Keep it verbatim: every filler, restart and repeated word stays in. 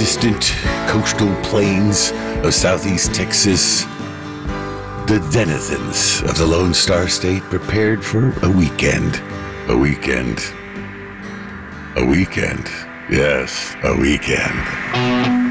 distant coastal plains of southeast Texas, the denizens of the Lone Star State prepared for a weekend. A weekend. A weekend. Yes, a weekend.